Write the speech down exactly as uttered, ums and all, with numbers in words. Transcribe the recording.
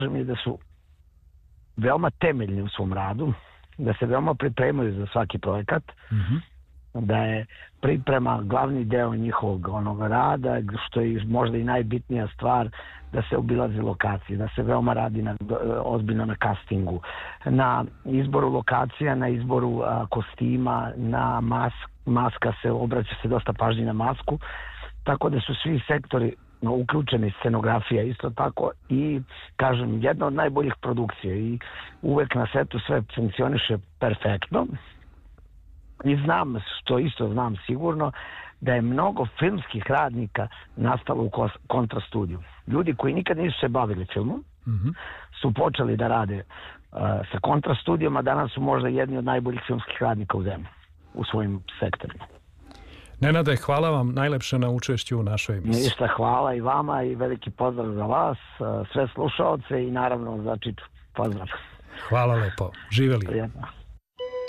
je da su veoma temeljni u svom radu, da se veoma pripremaju za svaki projekat, Mm-hmm. da je priprema glavni deo njihovog onog rada, što je možda i najbitnija stvar, da se obilazi lokacije, da se veoma radi na, ozbiljno na castingu, na izboru lokacija, na izboru a, kostima, na mas, maska se, obraća se dosta pažnje na masku, tako da su svi sektori no, uključeni, scenografija isto tako i, kažem, jedna od najboljih produkcija i uvek na setu sve funkcioniše perfektno. I znam, što isto znam sigurno, da je mnogo filmskih radnika nastalo u kontrastudiju. Ljudi koji nikad nisu se bavili filmom, mm-hmm. su počeli da rade uh, sa kontrastudijom, a danas su možda jedni od najboljih filmskih radnika u zemlji, u svojim sektorima. Nenade, hvala vam najlepše na učešću u našoj emisiji. Ništa, hvala i vama i veliki pozdrav za vas, uh, sve slušaoce i naravno za Čiču. Pozdrav. Hvala lepo. Živeli. Prijetno.